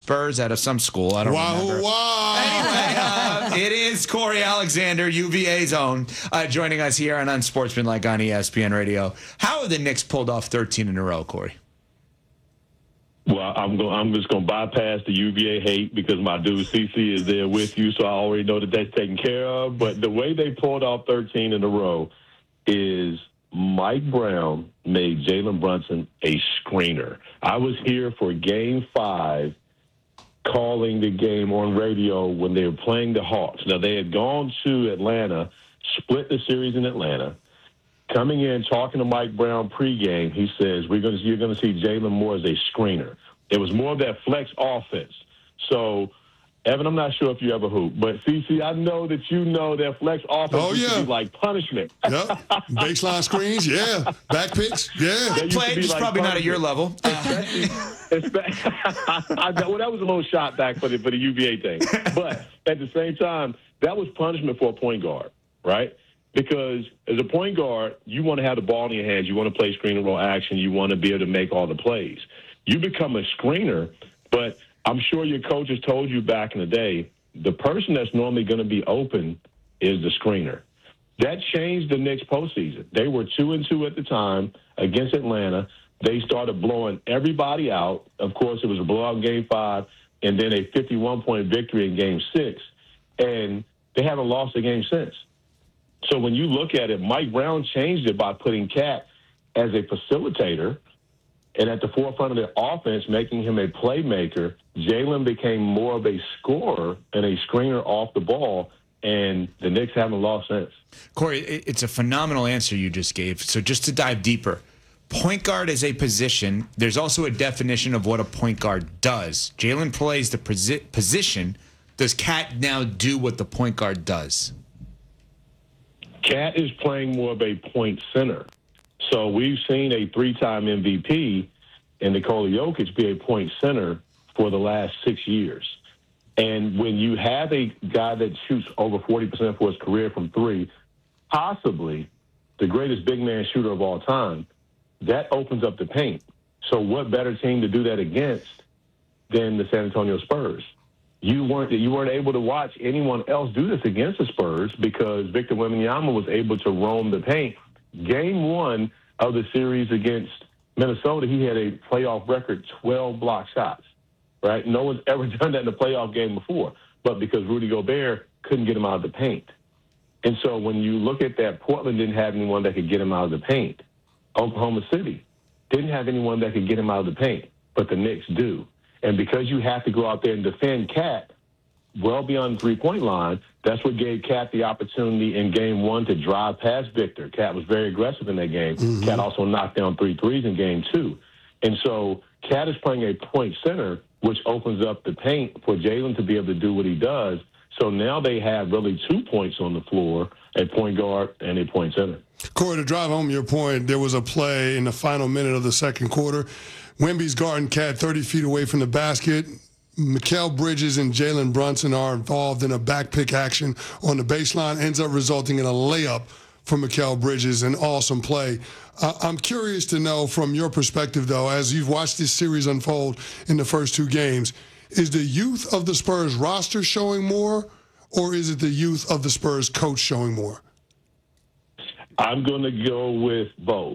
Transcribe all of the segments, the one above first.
Spurs out of some school. I don't remember. Anyway, it is Corey Alexander, UVA's own, joining us here on Unsportsmanlike on ESPN Radio. How have the Knicks pulled off 13 in a row, Corey? Well, I'm just going to bypass the UVA hate because my dude CC is there with you, so I already know that that's taken care of. But the way they pulled off 13 in a row is Mike Brown made Jalen Brunson a screener. I was here for Game 5 calling the game on radio when they were playing the Hawks. Now, they had gone to Atlanta, split the series in Atlanta. Coming in, talking to Mike Brown pregame, he says, you're going to see Jalen Moore as a screener. It was more of that flex offense. So, Evan, I'm not sure if you ever hoop, but CC, I know that you know that flex offense used to be like punishment. Yep. Baseline screens, yeah. Back picks, yeah. I played, just like probably punishment. Not at your level. Well, that was a little shot back for the UVA thing. But at the same time, that was punishment for a point guard, right? Because as a point guard, you want to have the ball in your hands. You want to play screen and roll action. You want to be able to make all the plays. You become a screener, but I'm sure your coaches told you back in the day, the person that's normally going to be open is the screener. That changed the Knicks postseason. They were 2-2 at the time against Atlanta. They started blowing everybody out. Of course, it was a blowout in Game 5 and then a 51-point victory in Game 6. And they haven't lost a game since. So when you look at it, Mike Brown changed it by putting Cat as a facilitator and at the forefront of the offense, making him a playmaker. Jalen became more of a scorer and a screener off the ball, and the Knicks haven't lost since. Corey, it's a phenomenal answer you just gave. So just to dive deeper, point guard is a position. There's also a definition of what a point guard does. Jalen plays the position. Does Cat now do what the point guard does? Cat is playing more of a point center. So we've seen a 3-time MVP in Nikola Jokic be a point center for the last 6 years. And when you have a guy that shoots over 40% for his career from three, possibly the greatest big man shooter of all time, that opens up the paint. So what better team to do that against than the San Antonio Spurs? You weren't able to watch anyone else do this against the Spurs because Victor Wembanyama was able to roam the paint. Game 1 of the series against Minnesota, he had a playoff record 12 block shots, right? No one's ever done that in a playoff game before, but because Rudy Gobert couldn't get him out of the paint. And so when you look at that, Portland didn't have anyone that could get him out of the paint. Oklahoma City didn't have anyone that could get him out of the paint, but the Knicks do. And because you have to go out there and defend Cat well beyond the three-point line, that's what gave Cat the opportunity in Game 1 to drive past Victor. Cat was very aggressive in that game. Mm-hmm. Cat also knocked down 3 threes in Game 2. And so Cat is playing a point center, which opens up the paint for Jalen to be able to do what he does. So now they have really 2 points on the floor, a point guard and a point center. Corey, to drive home your point, there was a play in the final minute of the second quarter. Wemby's guarding Cat 30 feet away from the basket. Mikal Bridges and Jalen Brunson are involved in a back pick action on the baseline, ends up resulting in a layup for Mikal Bridges, an awesome play. I'm curious to know from your perspective, though, as you've watched this series unfold in the first 2 games, is the youth of the Spurs roster showing more, or is it the youth of the Spurs coach showing more? I'm going to go with both.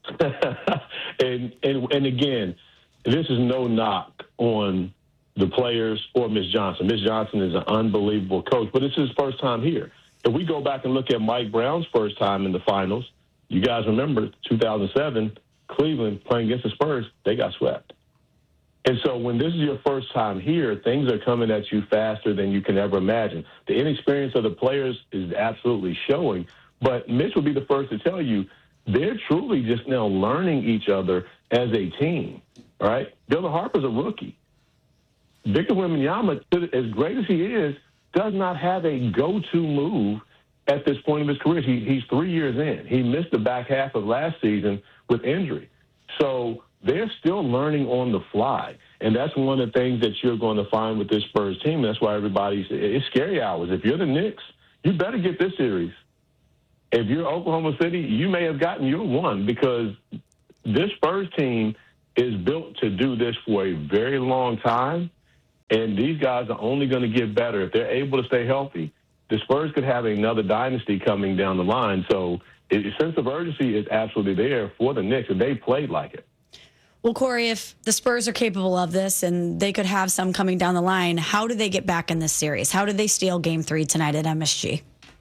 And again, this is no knock on the players or Ms. Johnson. Ms. Johnson is an unbelievable coach, but this is his first time here. If we go back and look at Mike Brown's first time in the finals, you guys remember 2007, Cleveland playing against the Spurs, they got swept. And so when this is your first time here, things are coming at you faster than you can ever imagine. The inexperience of the players is absolutely showing, but Mitch will be the first to tell you they're truly just now learning each other as a team, all right? Dylan Harper's a rookie. Victor Wembanyama, as great as he is, does not have a go-to move at this point of his career. He's 3 years in. He missed the back half of last season with injury. So they're still learning on the fly. And that's one of the things that you're going to find with this Spurs team. That's why it's scary hours. If you're the Knicks, you better get this series. If you're Oklahoma City, you may have gotten your one because this Spurs team is built to do this for a very long time. And these guys are only going to get better. If they're able to stay healthy, the Spurs could have another dynasty coming down the line. So a sense of urgency is absolutely there for the Knicks, and they played like it. Well, Corey, if the Spurs are capable of this and they could have some coming down the line, how do they get back in this series? How do they steal Game 3 tonight at MSG?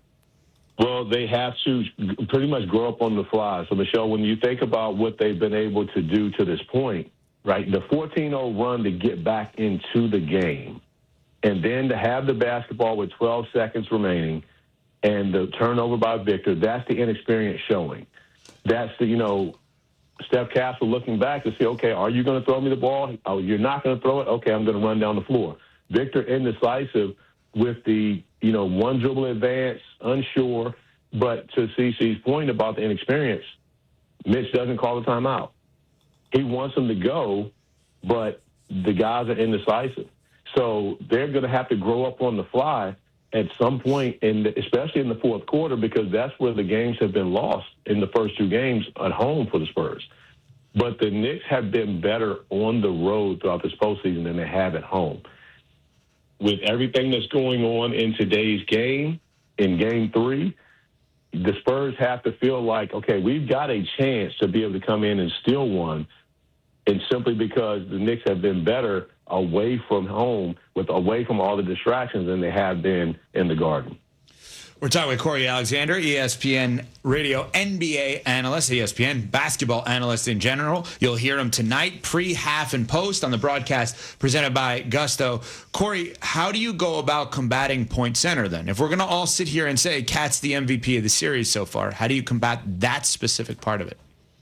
Well, they have to pretty much grow up on the fly. So, Michelle, when you think about what they've been able to do to this point, right, the 14-0 run to get back into the game, and then to have the basketball with 12 seconds remaining and the turnover by Victor, that's the inexperience showing. That's the, Steph Castle looking back to see, okay, are you going to throw me the ball? Oh, you're not going to throw it? Okay, I'm going to run down the floor. Victor indecisive with the, one dribble advance, unsure. But to CeCe's point about the inexperience, Mitch doesn't call the timeout. He wants them to go, but the guys are indecisive. So they're going to have to grow up on the fly at some point, especially in the fourth quarter, because that's where the games have been lost in the first two games at home for the Spurs. But the Knicks have been better on the road throughout this postseason than they have at home. With everything that's going on in today's game, in Game 3, the Spurs have to feel like, okay, we've got a chance to be able to come in and steal one, and simply because the Knicks have been better away from home, away from all the distractions than they have been in the Garden. We're talking with Corey Alexander, ESPN radio NBA analyst, ESPN basketball analyst in general. You'll hear him tonight, pre, half, and post on the broadcast presented by Gusto. Corey, how do you go about combating point center then? If we're going to all sit here and say Cat's the MVP of the series so far, how do you combat that specific part of it?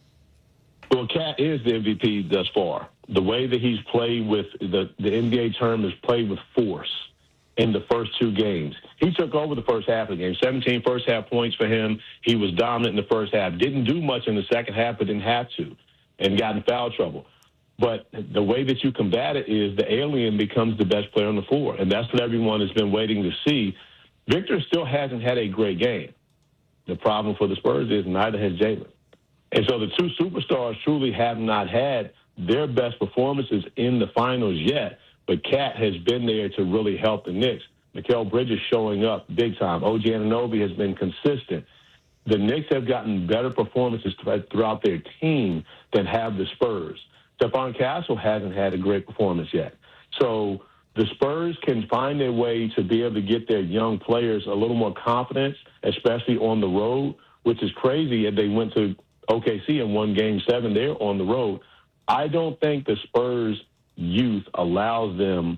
Well, Cat is the MVP thus far. The way that he's played with the NBA term is played with force in the first two games. He took over the first half of the game, 17 first half points for him. He was dominant in the first half. Didn't do much in the second half, but didn't have to, and got in foul trouble. But the way that you combat it is the alien becomes the best player on the floor, and that's what everyone has been waiting to see. Victor still hasn't had a great game. The problem for the Spurs is neither has Jalen. And so the two superstars truly have not had their best performances in the finals yet, but Cat has been there to really help the Knicks. Mikal Bridges showing up big time. OG Anunoby has been consistent. The Knicks have gotten better performances throughout their team than have the Spurs. Stephon Castle hasn't had a great performance yet. So the Spurs can find their way to be able to get their young players a little more confidence, especially on the road, which is crazy. If they went to OKC and won Game 7 there on the road, I don't think the Spurs youth allows them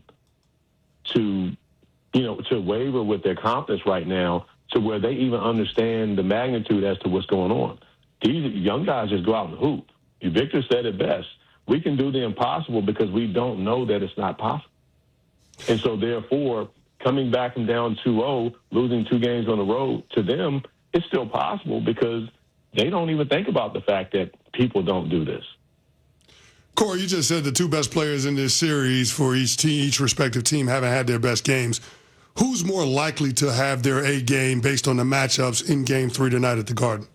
to waver with their confidence right now to where they even understand the magnitude as to what's going on. These young guys just go out and hoop. Victor said it best. We can do the impossible because we don't know that it's not possible. And so, therefore, coming back from down 2-0, losing two games on the road, to them, it's still possible because they don't even think about the fact that people don't do this. Corey, you just said the two best players in this series for each respective team haven't had their best games. Who's more likely to have their A game based on the matchups in Game 3 tonight at the Garden?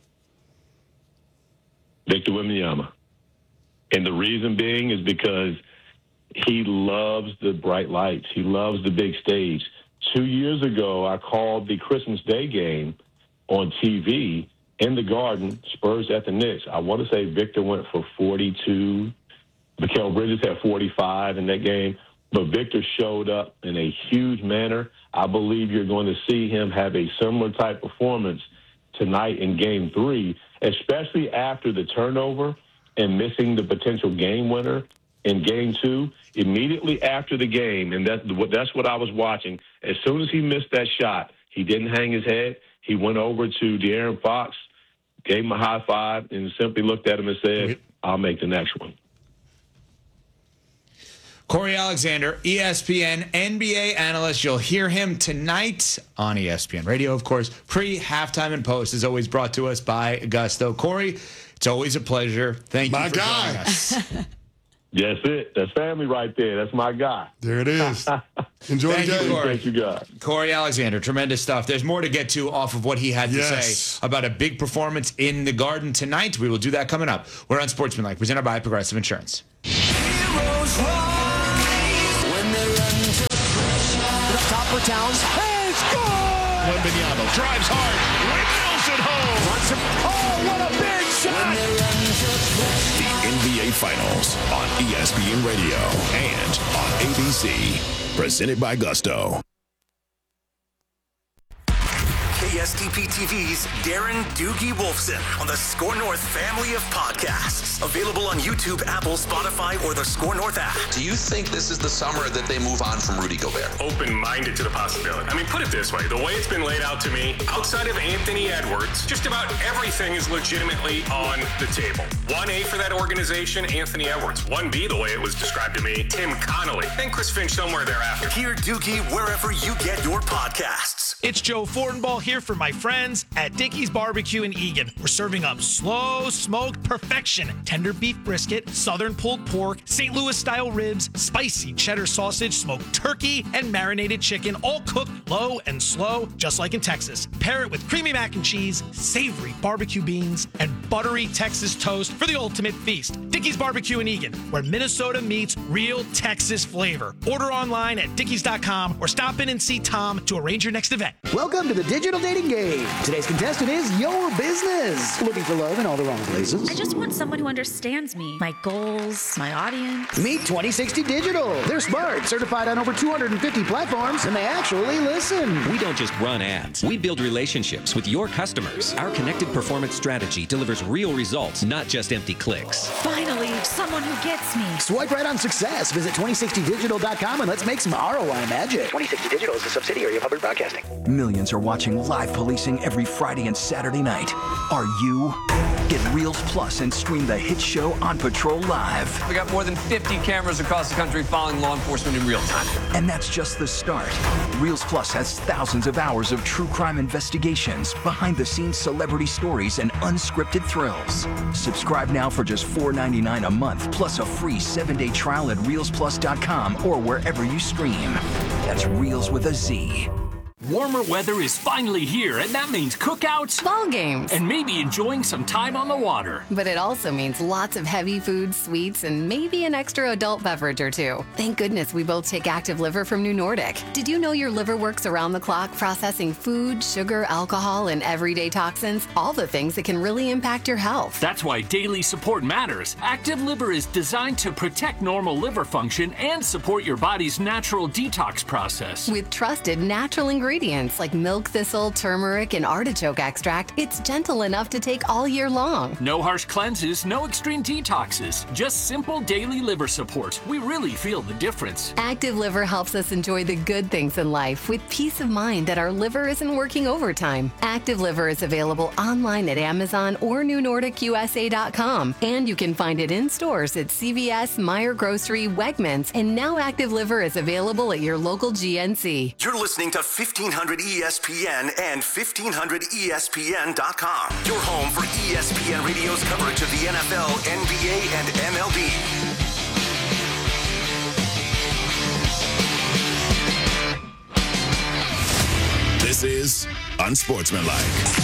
Victor Wembanyama. And the reason being is because he loves the bright lights. He loves the big stage. 2 years ago, I called the Christmas Day game on TV in the Garden, Spurs at the Knicks. I want to say Victor went for 42. Mikal Bridges had 45 in that game. But Victor showed up in a huge manner. I believe you're going to see him have a similar type performance tonight in Game 3, especially after the turnover and missing the potential game winner in Game 2. Immediately after the game, and that's what I was watching, as soon as he missed that shot, he didn't hang his head. He went over to De'Aaron Fox, gave him a high five, and simply looked at him and said, I'll make the next one. Corey Alexander, ESPN NBA analyst. You'll hear him tonight on ESPN Radio, of course. Pre, halftime, and post is always brought to us by Gusto. Corey, it's always a pleasure. Thank you for joining us. That's it. That's family right there. That's my guy. There it is. Enjoy the game. Corey. Thank you, guys. Corey Alexander, tremendous stuff. There's more to get to off of what he had to say about a big performance in the Garden tonight. We will do that coming up. We're on Sportsmanlike, presented by Progressive Insurance. Heroes rise when they run to for Towns. And score! Wembanyama drives hard. Windmills it home. Oh, what a big shot! The NBA Finals on ESPN Radio and on ABC. Presented by Gusto. KSTP TV's Darren Doogie Wolfson on the Score North family of podcasts. Available on YouTube, Apple, Spotify, or the Score North app. Do you think this is the summer that they move on from Rudy Gobert? Open-minded to the possibility. I mean, put it this way. The way it's been laid out to me, outside of Anthony Edwards, just about everything is legitimately on the table. 1A for that organization, Anthony Edwards. 1B, the way it was described to me, Tim Connolly. Then Chris Finch somewhere thereafter. Hear Doogie wherever you get your podcasts. It's Joe Fortenbaugh here for my friends at Dickey's Barbecue in Eagan. We're serving up slow smoked perfection, tender beef brisket, southern pulled pork, St. Louis style ribs, spicy cheddar sausage, smoked turkey, and marinated chicken, all cooked low and slow, just like in Texas. Pair it with creamy mac and cheese, savory barbecue beans, and buttery Texas toast for the ultimate feast. Dickey's Barbecue in Eagan, where Minnesota meets real Texas flavor. Order online at dickeys.com or stop in and see Tom to arrange your next event. Welcome to the digital dating game. Today's contestant is your business. Looking for love in all the wrong places? I just want someone who understands me, my goals, my audience. Meet 2060 Digital. They're smart, certified on over 250 platforms, and they actually listen. We don't just run ads. We build relationships with your customers. Our connected performance strategy delivers real results, not just empty clicks. Finally, someone who gets me. Swipe right on success. Visit 2060digital.com and let's make some ROI magic. 2060 Digital is a subsidiary of Hubbard Broadcasting. Millions are watching live policing every Friday and Saturday night. Are you? Get Reels Plus and stream the hit show On Patrol Live. We got more than 50 cameras across the country following law enforcement in real time. And that's just the start. Reels Plus has thousands of hours of true crime investigations, behind-the-scenes celebrity stories, and unscripted thrills. Subscribe now for just $4.99 a month, plus a free 7-day trial at reelsplus.com or wherever you stream. That's Reels with a Z. Warmer weather is finally here, and that means cookouts, ball games, and maybe enjoying some time on the water. But it also means lots of heavy foods, sweets, and maybe an extra adult beverage or two. Thank goodness we both take Active Liver from New Nordic. Did you know your liver works around the clock processing food, sugar, alcohol, and everyday toxins? All the things that can really impact your health. That's why daily support matters. Active Liver is designed to protect normal liver function and support your body's natural detox process. With trusted natural ingredients like milk thistle, turmeric, and artichoke extract, it's gentle enough to take all year long. No harsh cleanses, no extreme detoxes, just simple daily liver support. We really feel the difference. Active Liver helps us enjoy the good things in life with peace of mind that our liver isn't working overtime. Active Liver is available online at Amazon or NewNordicUSA.com, and you can find it in stores at CVS, Meijer Grocery, Wegmans, and now Active Liver is available at your local GNC. You're listening to 1500 ESPN and 1500ESPN.com. Your home for ESPN Radio's coverage of the NFL, NBA, and MLB. This is Unsportsmanlike.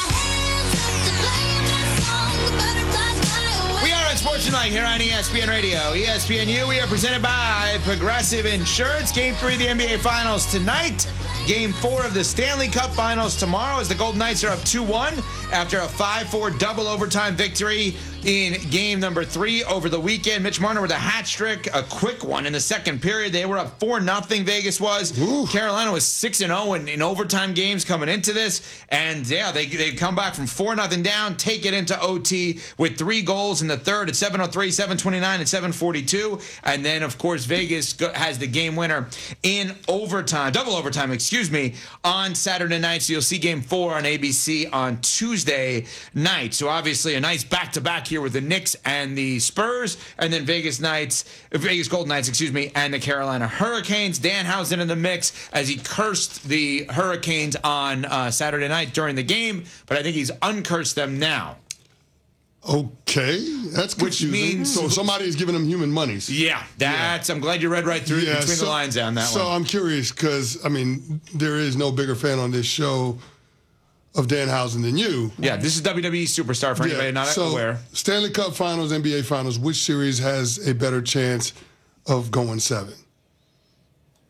We are Unsportsmanlike here on ESPN Radio. ESPNU, we are presented by Progressive Insurance. Game 3 of the NBA Finals tonight. Game 4 of the Stanley Cup Finals tomorrow as the Golden Knights are up 2-1 after a 5-4 double overtime victory in game number 3 over the weekend. Mitch Marner with a hat trick, a quick one in the second period. They were up 4-0, Vegas was. Ooh. Carolina was 6-0 in overtime games coming into this. And, yeah, they come back from 4-0 down, take it into OT with 3 goals in the third at 7:03, 7:29, and 7:42. And then, of course, Vegas has the game winner in overtime, double overtime, on Saturday night. So you'll see game 4 on ABC on Tuesday night. So obviously a nice back-to-back here with the Knicks and the Spurs, and then Vegas Golden Knights, and the Carolina Hurricanes. Danhausen in the mix as he cursed the Hurricanes on Saturday night during the game, but I think he's uncursed them now. Okay, that's confusing. Which means so somebody is giving them human monies. Yeah, I'm glad you read right through between the lines on that one. So I'm curious because there is no bigger fan on this show of Danhausen than you. Yeah, this is WWE superstar for anybody not aware. Stanley Cup Finals, NBA Finals. Which series has a better chance of going 7?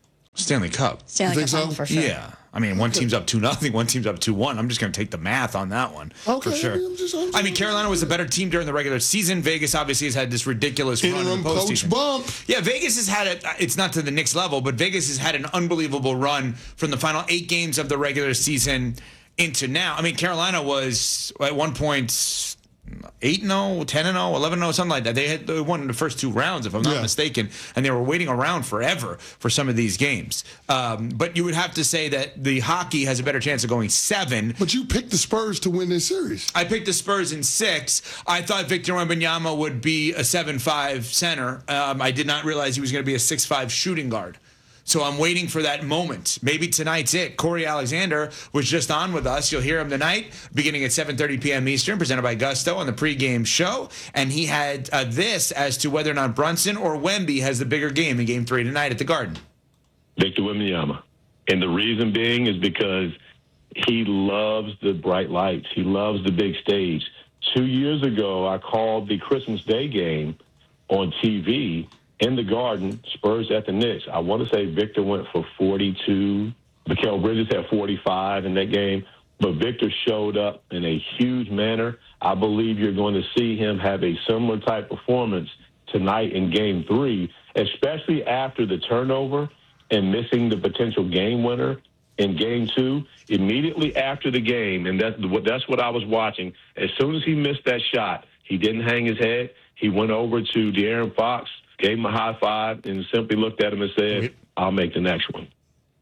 Stanley Cup. Stanley You Cup think final so? for sure. Yeah. I mean, one team's up 2-0, one team's up 2-1. I'm just going to take the math on that one Okay, for sure. I mean, Carolina was a better team during the regular season. Vegas obviously has had this ridiculous run in interim the coach postseason. bump. Yeah, Vegas has had it's not to the Knicks level, but Vegas has had an unbelievable run from the final 8 games of the regular season into now. I mean, Carolina was at one point 8-0, 10-0, 11-0, something like that. They won the first 2 rounds, if I'm not mistaken, and they were waiting around forever for some of these games. But you would have to say that the hockey has a better chance of going 7. But you picked the Spurs to win this series. I picked the Spurs in 6. I thought Victor Wembanyama would be a 7'5 center. I did not realize he was going to be a 6'5 shooting guard. So I'm waiting for that moment. Maybe tonight's it. Corey Alexander was just on with us. You'll hear him tonight, beginning at 7:30 p.m. Eastern, presented by Gusto on the pregame show. And he had this as to whether or not Brunson or Wemby has the bigger game in Game 3 tonight at the Garden. Victor Wembanyama. And the reason being is because he loves the bright lights. He loves the big stage. 2 years ago, I called the Christmas Day game on TV in the Garden, Spurs at the Knicks. I want to say Victor went for 42. Mikal Bridges had 45 in that game. But Victor showed up in a huge manner. I believe you're going to see him have a similar type performance tonight in Game 3, especially after the turnover and missing the potential game winner in Game 2. Immediately after the game, and that's what I was watching, as soon as he missed that shot, he didn't hang his head. He went over to De'Aaron Fox, gave him a high five, and simply looked at him and said, I'll make the next one.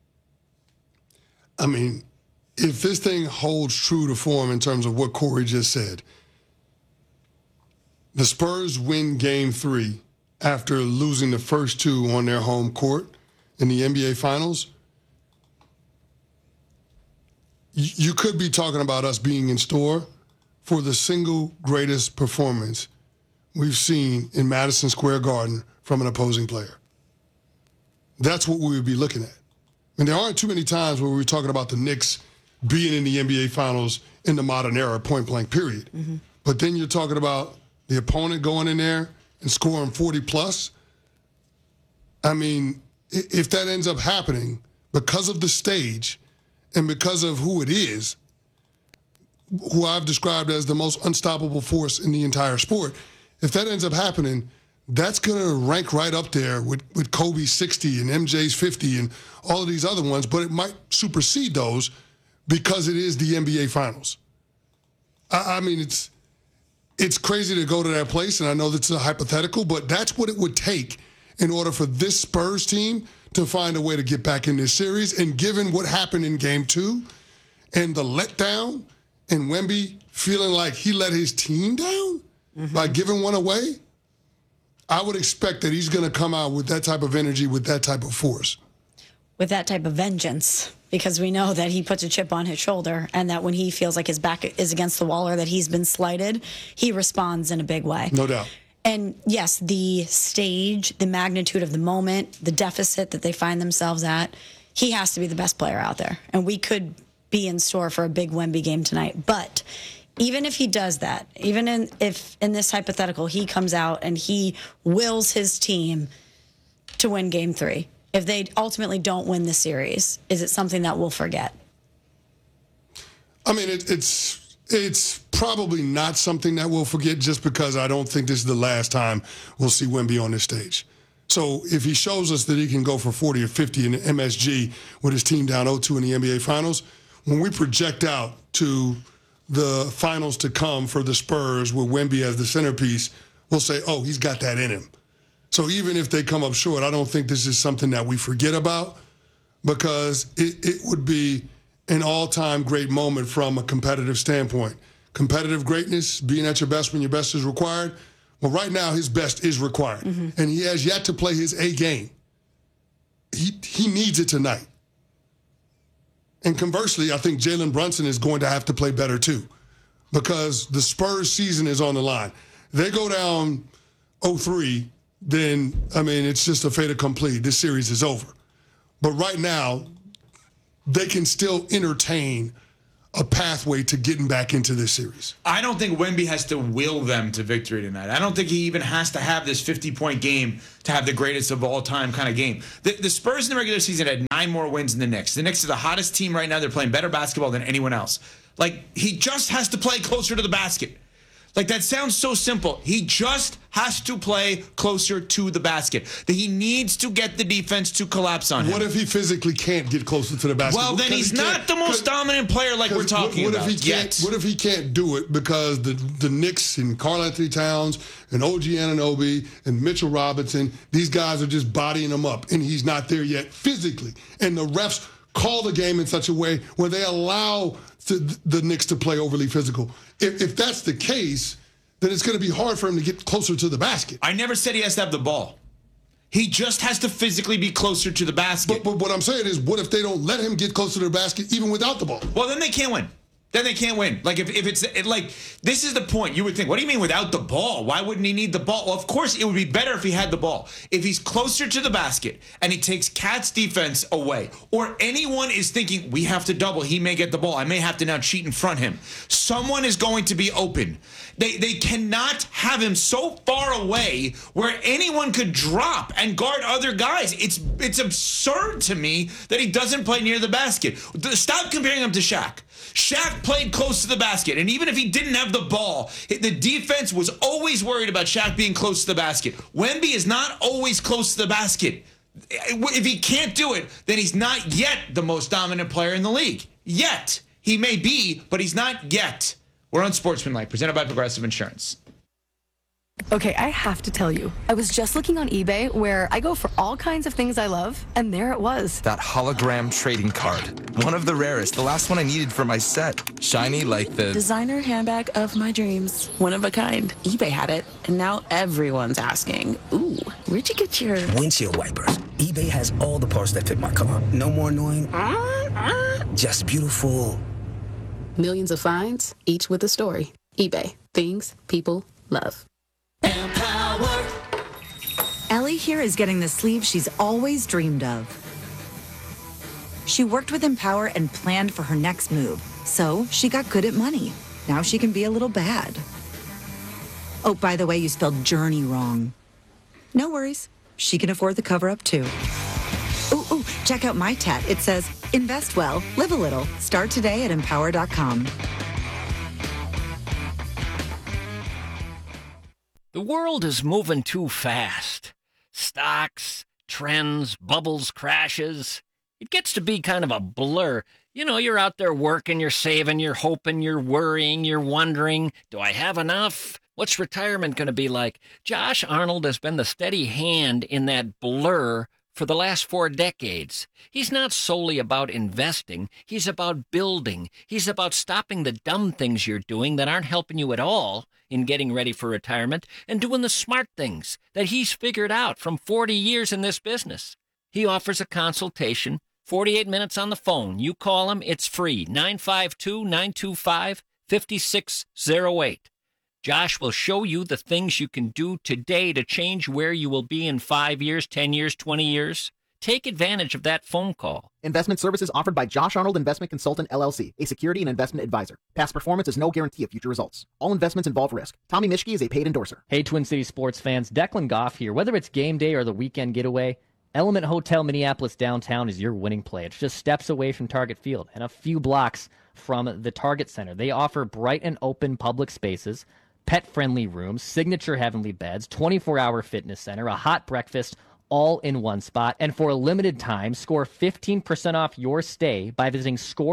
I mean, if this thing holds true to form in terms of what Corey just said, the Spurs win Game 3 after losing the first 2 on their home court in the NBA Finals. You could be talking about us being in store for the single greatest performance we've seen in Madison Square Garden from an opposing player. That's what we would be looking at. And there aren't too many times where we're talking about the Knicks being in the NBA Finals in the modern era, point blank, period. Mm-hmm. But then you're talking about the opponent going in there and scoring 40 plus. I mean, if that ends up happening because of the stage and because of who it is, who I've described as the most unstoppable force in the entire sport, if that ends up happening, that's going to rank right up there with Kobe's 60 and MJ's 50 and all of these other ones, but it might supersede those because it is the NBA Finals. I mean, it's crazy to go to that place, and I know that's a hypothetical, but that's what it would take in order for this Spurs team to find a way to get back in this series. And given what happened in Game 2 and the letdown and Wemby feeling like he let his team down by giving one away, I would expect that he's going to come out with that type of energy, with that type of force. With that type of vengeance, because we know that he puts a chip on his shoulder and that when he feels like his back is against the wall or that he's been slighted, he responds in a big way. No doubt. And yes, the stage, the magnitude of the moment, the deficit that they find themselves at, he has to be the best player out there. And we could be in store for a big Wemby game tonight. But even if he does that, if in this hypothetical he comes out and he wills his team to win Game 3, if they ultimately don't win the series, is it something that we'll forget? I mean, it's probably not something that we'll forget, just because I don't think this is the last time we'll see Wemby on this stage. So if he shows us that he can go for 40 or 50 in the MSG with his team down 0-2 in the NBA Finals, when we project out to the finals to come for the Spurs with Wemby as the centerpiece, we'll say, oh, he's got that in him. So even if they come up short, I don't think this is something that we forget about, because it would be an all-time great moment from a competitive standpoint. Competitive greatness, being at your best when your best is required. Well, right now his best is required, and he has yet to play his A game. He needs it tonight. And conversely, I think Jalen Brunson is going to have to play better too, because the Spurs season is on the line. They go down 0-3, then, I mean, it's just a fait accompli. This series is over. But right now, they can still entertain a pathway to getting back into this series. I don't think Wemby has to will them to victory tonight. I don't think he even has to have this 50-point game to have the greatest of all time kind of game. The Spurs in the regular season had 9 more wins than the Knicks. The Knicks are the hottest team right now. They're playing better basketball than anyone else. Like, he just has to play closer to the basket. Like, that sounds so simple. He just has to play closer to the basket. That he needs to get the defense to collapse on him. What if he physically can't get closer to the basket? Well, then he's not the most dominant player like we're talking about yet. What if he can't do it because the Knicks and Karl-Anthony Towns and OG Anunoby and Mitchell Robinson, these guys are just bodying him up, and he's not there yet physically. And the refs call the game in such a way where they allow the Knicks to play overly physical. If that's the case, then it's going to be hard for him to get closer to the basket. I never said he has to have the ball. He just has to physically be closer to the basket. But what I'm saying is, what if they don't let him get closer to the basket even without the ball? Well, then they can't win. Then they can't win. Like, if it's like, this is the point. You would think, what do you mean without the ball? Why wouldn't he need the ball? Well, of course, it would be better if he had the ball. If he's closer to the basket and he takes Cat's defense away, or anyone is thinking, we have to double, he may get the ball, I may have to now cheat in front of him. Someone is going to be open. They cannot have him so far away where anyone could drop and guard other guys. It's absurd to me that he doesn't play near the basket. Stop comparing him to Shaq. Shaq played close to the basket, and even if he didn't have the ball, the defense was always worried about Shaq being close to the basket. Wemby is not always close to the basket. If he can't do it, then he's not yet the most dominant player in the league. Yet. He may be, but he's not yet. We're on Sportsmanlike, presented by Progressive Insurance. Okay, I have to tell you, I was just looking on eBay where I go for all kinds of things I love, and there it was. That hologram trading card. One of the rarest. The last one I needed for my set. Shiny like the designer handbag of my dreams. One of a kind. eBay had it, and now everyone's asking, ooh, where'd you get your windshield wipers? eBay has all the parts that fit my car. No more annoying, just beautiful. Millions of finds, each with a story. eBay. Things people love. Empower. Ellie here is getting the sleeve she's always dreamed of. She worked with Empower and planned for her next move, so she got good at money. Now she can be a little bad. Oh, by the way, you spelled journey wrong. No worries. She can afford the cover-up, too. Ooh, check out my tat. It says, invest well, live a little. Start today at empower.com. The world is moving too fast. Stocks, trends, bubbles, crashes. It gets to be kind of a blur. You know, you're out there working, you're saving, you're hoping, you're worrying, you're wondering, do I have enough? What's retirement going to be like? Josh Arnold has been the steady hand in that blur for the last 4 decades. He's not solely about investing. He's about building. He's about stopping the dumb things you're doing that aren't helping you at all in getting ready for retirement and doing the smart things that he's figured out from 40 years in this business. He offers a consultation, 48 minutes on the phone. You call him, it's free, 952-925-5608. Josh will show you the things you can do today to change where you will be in 5 years, 10 years, 20 years. Take advantage of that phone call. Investment services offered by Josh Arnold Investment Consultant, LLC, a security and investment advisor. Past performance is no guarantee of future results. All investments involve risk. Tommy Mischke is a paid endorser. Hey, Twin Cities sports fans. Declan Goff here. Whether it's game day or the weekend getaway, Element Hotel Minneapolis downtown is your winning play. It's just steps away from Target Field and a few blocks from the Target Center. They offer bright and open public spaces, pet-friendly rooms, signature heavenly beds, 24-hour fitness center, a hot breakfast, all in one spot. And for a limited time, score 15% off your stay by visiting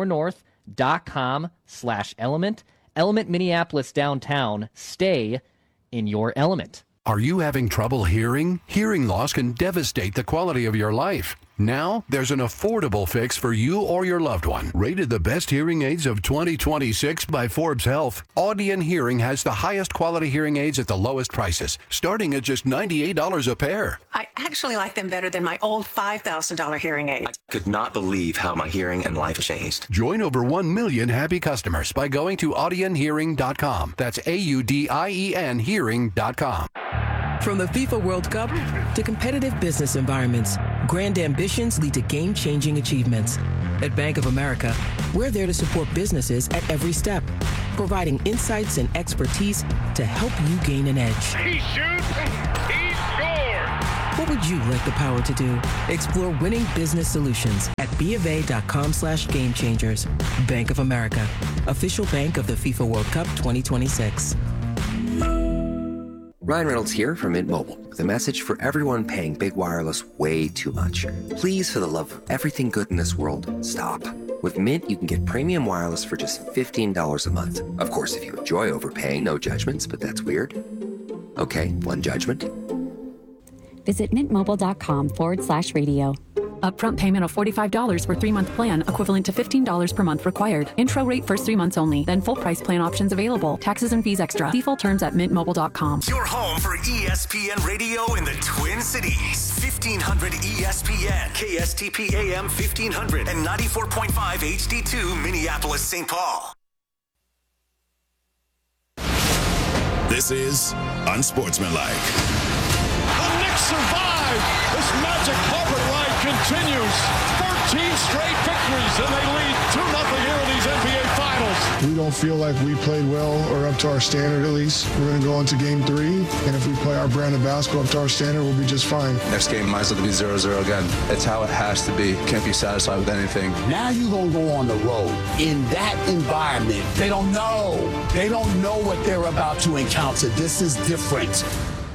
scorenorth.com/element. Element Minneapolis downtown. Stay in your element. Are you having trouble hearing? Hearing loss can devastate the quality of your life. Now, there's an affordable fix for you or your loved one. Rated the best hearing aids of 2026 by Forbes Health, Audion Hearing has the highest quality hearing aids at the lowest prices, starting at just $98 a pair. I actually like them better than my old $5,000 hearing aid. I could not believe how my hearing and life changed. Join over 1 million happy customers by going to audionhearing.com. That's AUDIEN hearing.com. From the FIFA World Cup to competitive business environments, Grand ambitions lead to game-changing achievements. At Bank of America, we're there to support businesses at every step, providing insights and expertise to help you gain an edge. He shoots, he scores! What would you like the power to do? Explore winning business solutions at BofA.com/gamechangers. Bank of America, official bank of the FIFA World Cup 2026. Ryan Reynolds here from Mint Mobile with a message for everyone paying big wireless way too much. Please, for the love of everything good in this world, stop. With Mint, you can get premium wireless for just $15 a month. Of course, if you enjoy overpaying, no judgments, but that's weird. Okay, one judgment. Visit mintmobile.com/radio. Upfront payment of $45 for 3-month plan, equivalent to $15 per month required. Intro rate first 3 months only, then full price plan options available. Taxes and fees extra. See full terms at mintmobile.com. Your home for ESPN Radio in the Twin Cities. 1500 ESPN, KSTP AM 1500, and 94.5 HD2 Minneapolis, St. Paul. This is Unsportsmanlike. The Knicks survive. This magic carpet ride continues. 13 straight victories, and they lead 2-0 here in these NBA Finals. We don't feel like we played well or up to our standard, at least. We're going to go into game 3, and if we play our brand of basketball up to our standard, we'll be just fine. Next game might as well be 0-0 again. It's how it has to be. Can't be satisfied with anything. Now you're going to go on the road. In that environment, they don't know. They don't know what they're about to encounter. This is different.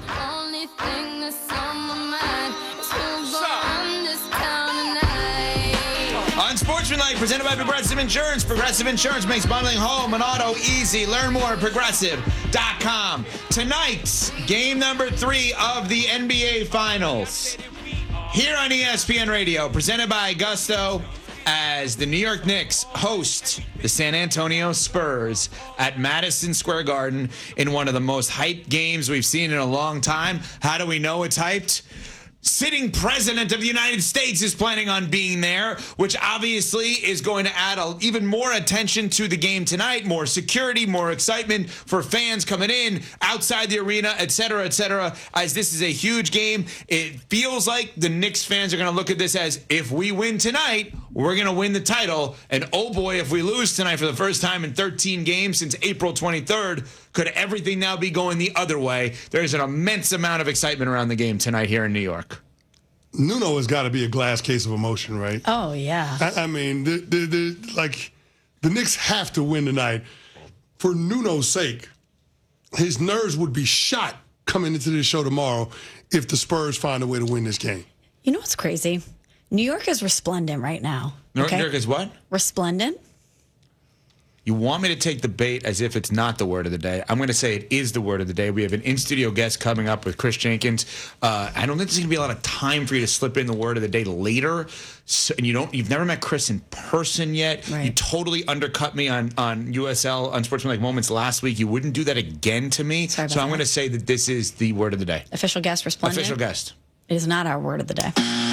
Unsportsmanlike, presented by Progressive Insurance. Progressive Insurance makes bundling home and auto easy. Learn more at progressive.com. Tonight's game number 3 of the NBA Finals. Here on ESPN Radio, presented by Gusto, as the New York Knicks host the San Antonio Spurs at Madison Square Garden in one of the most hyped games we've seen in a long time. How do we know it's hyped? Sitting president of the United States is planning on being there, which obviously is going to add even more attention to the game tonight, more security, more excitement for fans coming in, outside the arena, et cetera, as this is a huge game. It feels like the Knicks fans are going to look at this as, if we win tonight, we're going to win the title. And oh boy, if we lose tonight for the first time in 13 games since April 23rd, could everything now be going the other way? There's an immense amount of excitement around the game tonight here in New York. Nuno has got to be a glass case of emotion, right? Oh, yeah. I mean, the Knicks have to win tonight. For Nuno's sake, his nerves would be shot coming into this show tomorrow if the Spurs find a way to win this game. You know what's crazy? New York is resplendent right now. New York is what? Resplendent. You want me to take the bait as if it's not the word of the day. I'm going to say it is the word of the day. We have an in-studio guest coming up with Chris Jenkins. I don't think there's going to be a lot of time for you to slip in the word of the day later. So, and you've never met Chris in person yet. Right. You totally undercut me on USL, Unsportsmanlike Moments last week. You wouldn't do that again to me. So I'm going to say that this is the word of the day. Official guest, resplendent. Official guest. It is not our word of the day.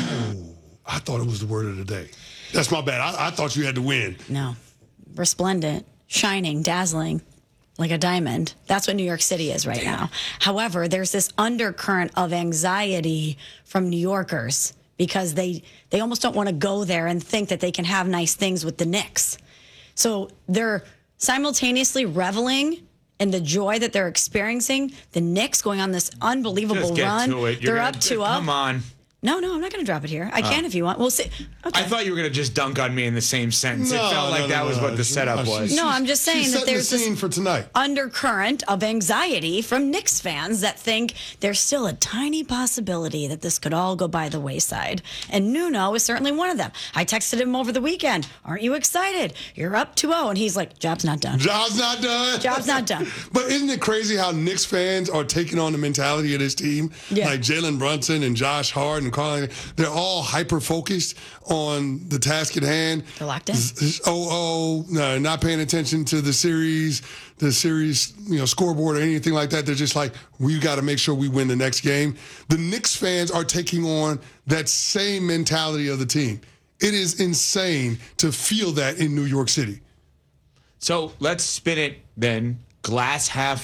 I thought it was the word of the day. That's my bad. I thought you had to win. No. Resplendent, shining, dazzling, like a diamond. That's what New York City is right now. However, there's this undercurrent of anxiety from New Yorkers because they almost don't want to go there and think that they can have nice things with the Knicks. So they're simultaneously reveling in the joy that they're experiencing. The Knicks going on this unbelievable Just get run. to it. They're up 2-0. Come on. No, I'm not going to drop it here. I can if you want. We'll see. Okay. I thought you were going to just dunk on me in the same sentence. It felt like that was what the setup was. No, I'm just saying that there's the scene this for tonight. Undercurrent of anxiety from Knicks fans that think there's still a tiny possibility that this could all go by the wayside. And Nuno is certainly one of them. I texted him over the weekend. Aren't you excited? You're up 2-0. And he's like, job's not done. Job's not done. Job's not done. But isn't it crazy how Knicks fans are taking on the mentality of this team? Yeah. Like Jalen Brunson and Josh Hart and Carl. They're all hyper-focused on the task at hand. They're locked in. No, not paying attention to the series, scoreboard or anything like that. They're just like, we got to make sure we win the next game. The Knicks fans are taking on that same mentality of the team. It is insane to feel that in New York City. So let's spin it then. Glass half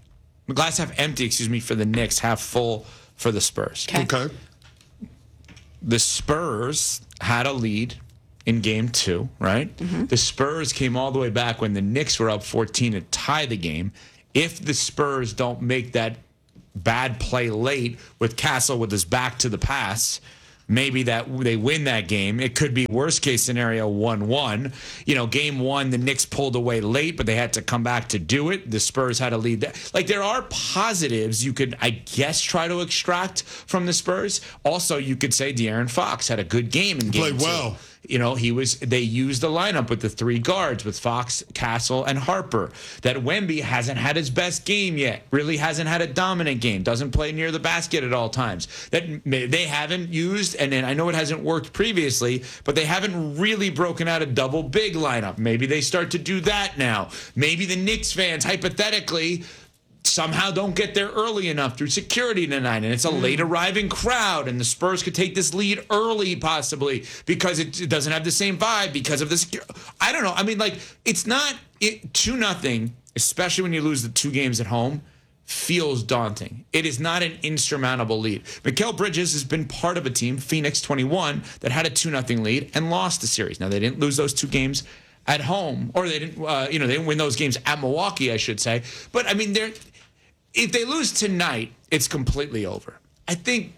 empty, for the Knicks, half full for the Spurs. Okay. the Spurs had a lead in game 2, right? The Spurs came all the way back when the Knicks were up 14 to tie the game. If the Spurs don't make that bad play late with Castle with his back to the pass, maybe that they win that game. It could be worst case scenario 1-1. Game 1, the Knicks pulled away late, but they had to come back to do it. The Spurs had a lead. Like, there are positives you could, I guess, try to extract from the Spurs. Also, you could say De'Aaron Fox had a good game in game 2. Played well. They used the lineup with the 3 guards with Fox, Castle, and Harper. That Wemby hasn't had his best game yet. Really hasn't had a dominant game. Doesn't play near the basket at all times. That they haven't used, and I know it hasn't worked previously, but they haven't really broken out a double big lineup. Maybe they start to do that now. Maybe the Knicks fans, hypothetically, somehow don't get there early enough through security tonight, and it's a late arriving crowd, and the Spurs could take this lead early possibly because it doesn't have the same vibe because of the security. I don't know. I mean, like, it's not 2-0, especially when you lose the 2 games at home, feels daunting. It is not an insurmountable lead. Mikal Bridges has been part of a team, Phoenix 21, that had a 2-0 lead and lost the series. Now, they didn't lose those 2 games at home, or they didn't, they didn't win those games at Milwaukee, I should say. But I mean, if they lose tonight, it's completely over. I think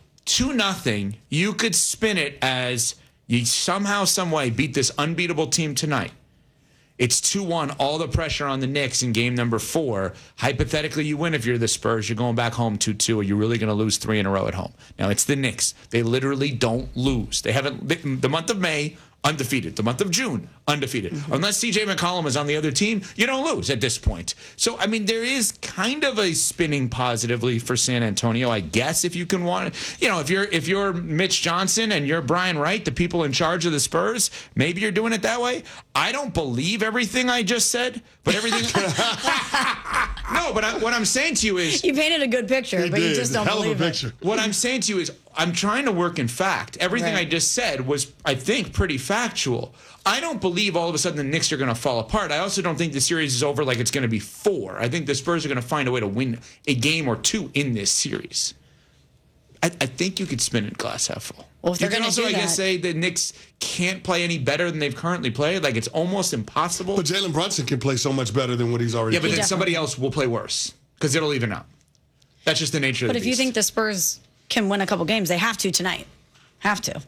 2-0, you could spin it as you somehow, some way beat this unbeatable team tonight. It's 2-1, all the pressure on the Knicks in game number 4. Hypothetically, you win if you're the Spurs. You're going back home 2-2, or you're really going to lose 3 in a row at home. Now, it's the Knicks. They literally don't lose. They haven't, the month of May, undefeated. The month of June, undefeated. Unless CJ McCollum is on the other team, you don't lose at this point. So, I mean, there is kind of a spinning positively for San Antonio, I guess, if you can want it. If you're Mitch Johnson and you're Brian Wright, the people in charge of the Spurs, maybe you're doing it that way. I don't believe everything I just said, but everything. No, but what I'm saying to you is, you painted a good picture, but you just don't believe it. What I'm saying to you is, I'm trying to work in fact. Everything I just said was, I think, pretty factual. I don't believe all of a sudden the Knicks are going to fall apart. I also don't think the series is over like it's going to be 4. I think the Spurs are going to find a way to win a game or 2 in this series. I think you could spin it glass half full. Well, if you they're can going to also, do I guess, say the Knicks can't play any better than they've currently played. Like, it's almost impossible. But Jalen Brunson can play so much better than what he's already played. Yeah, but then somebody else will play worse because it'll even out. That's just the nature of the beast. But if you think the Spurs can win a couple games, they have to tonight. Have to.